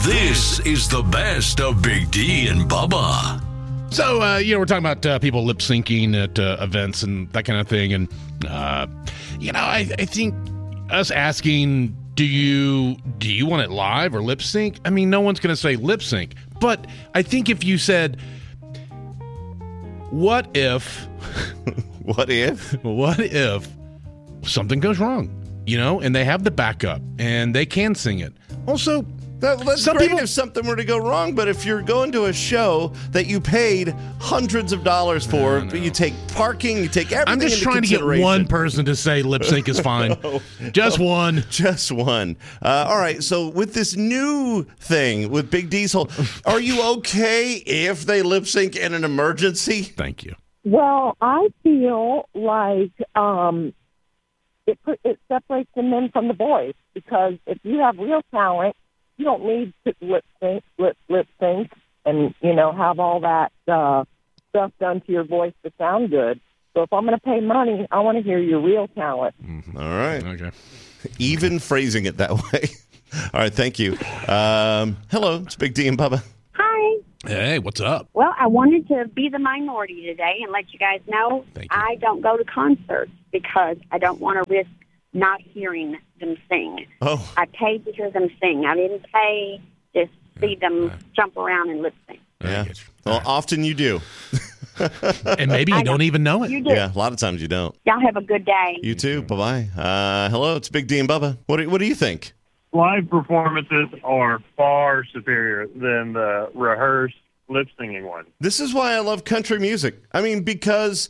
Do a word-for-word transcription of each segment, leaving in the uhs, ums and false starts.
This is the best of Big D and Bubba. So, uh, you know, we're talking about uh, people lip syncing at uh, events and that kind of thing. And, uh, you know, I, I think us asking, do you do you want it live or lip sync? I mean, no one's going to say lip sync. But I think if you said, what if... what if? What if something goes wrong, you know, and they have the backup and they can sing it. Also... That, that's Some great people- if something were to go wrong, but if you're going to a show that you paid hundreds of dollars for, No, no. you take parking, you take everything I'm just into trying to get consideration. one person to say lip sync is fine. No. Just one. Just one. Uh, all right, so with this new thing with Big Diesel, are you okay if they lip sync in an emergency? Thank you. Well, I feel like um, it put, it separates the men from the boys, because if you have real talent, you don't need to lip sync, lip, lip sync, and you know have all that uh, stuff done to your voice to sound good. So if I'm going to pay money, I want to hear your real talent. Mm-hmm. All right. Okay. Even phrasing it that way. All right, thank you. Um, hello, it's Big D and Bubba. Hi. Hey, what's up? Well, I wanted to be the minority today and let you guys know Thank you. I don't go to concerts because I don't want to risk not hearing them sing. Oh, I paid to hear them sing. I didn't pay to see them jump around and lip sync. yeah. get you. Well, often you do. And maybe you I don't know. even know it. You do. Yeah, a lot of times you don't. Y'all have a good day. You too. Bye-bye. Uh, hello, it's Big D and Bubba. What do, what do you think? Live performances are far superior than the rehearsed lip singing one. This is why I love country music. I mean, because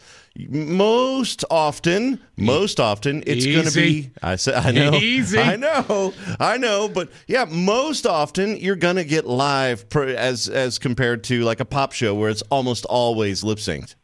most often, most often, it's going to Easy. be. I said, I know, Easy. I know, I know, but yeah, most often you're going to get live per, as as compared to like a pop show where it's almost always lip synced.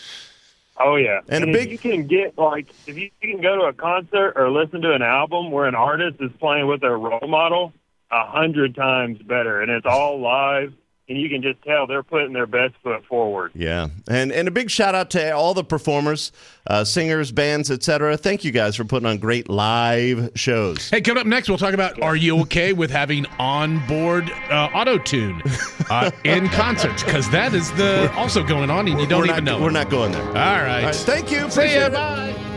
Oh yeah, And a if big- you can get like if you can go to a concert or listen to an album where an artist is playing with their role model, a hundred times better, and it's all live. And you can just tell they're putting their best foot forward. Yeah, and and a big shout out to all the performers, uh, singers, bands, et cetera. Thank you guys for putting on great live shows. Hey, coming up next, we'll talk about are you okay with having onboard uh, auto-tune uh, in concerts? Because that is the also going on, and you don't we're even not, know. We're it. not going there. All right. All right, thank you. See Appreciate ya. it. Bye.